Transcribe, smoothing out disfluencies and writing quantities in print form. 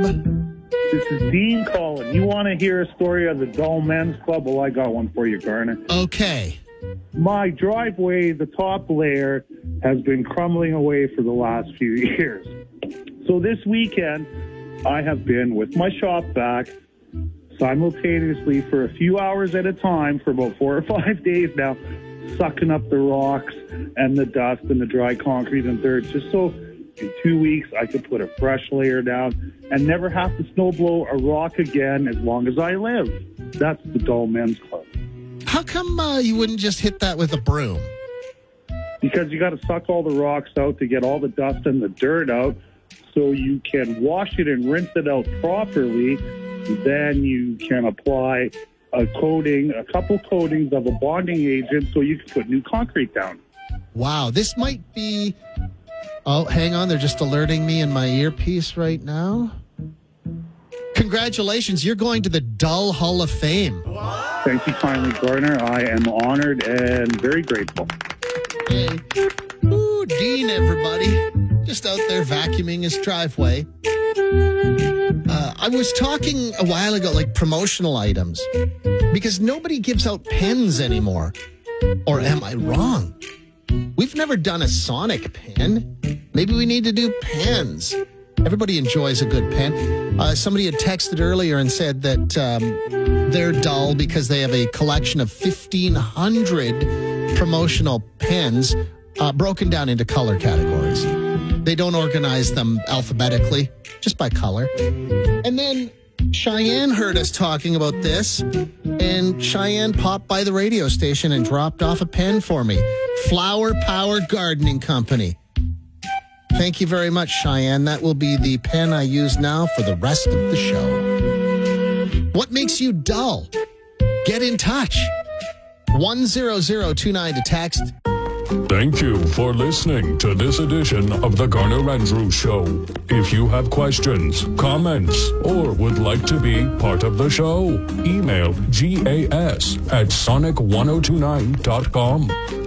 This is Dean calling. You want to hear a story of the Dull Men's Club? Well, I got one for you, Garner. Okay. My driveway, the top layer, has been crumbling away for the last few years. So this weekend, I have been with my shop vac simultaneously for a few hours at a time for about 4 or 5 days now, sucking up the rocks and the dust and the dry concrete and dirt, just so in 2 weeks I could put a fresh layer down and never have to snow blow a rock again as long as I live. That's the Dull Men's Club. How come you wouldn't just hit that with a broom? Because you got to suck all the rocks out to get all the dust and the dirt out so you can wash it and rinse it out properly. Then you can apply a couple coatings of a bonding agent so you can put new concrete down. Wow, this might be... Oh, hang on. They're just alerting me in my earpiece right now. Congratulations. You're going to the Dull Hall of Fame. Thank you kindly, Garner. I am honored and very grateful. Hey. Ooh, Dean, everybody. Just out there vacuuming his driveway. I was talking a while ago, like promotional items, because nobody gives out pens anymore. Or am I wrong? We've never done a Sonic pen. Maybe we need to do pens. Everybody enjoys a good pen. Somebody had texted earlier and said that they're dull because they have a collection of 1,500 promotional pens broken down into color categories. They don't organize them alphabetically, just by color. And then Cheyenne heard us talking about this, and Cheyenne popped by the radio station and dropped off a pen for me. Flower Powered Gardening Company. Thank you very much, Cheyenne. That will be the pen I use now for the rest of the show. What makes you dull? Get in touch. 10029 to text. Thank you for listening to this edition of the Garner Andrews Show. If you have questions, comments, or would like to be part of the show, email gas@sonic1029.com.